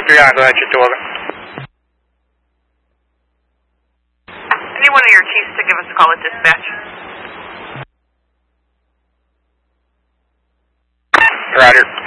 Adriana, go ahead, shoot to Logan. Any one of your chiefs to give us a call at dispatch? Roger.